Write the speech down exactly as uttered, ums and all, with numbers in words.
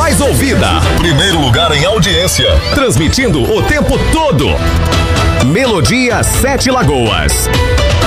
mais ouvida. Primeiro lugar em audiência. Transmitindo o tempo todo. Melodia Sete Lagoas.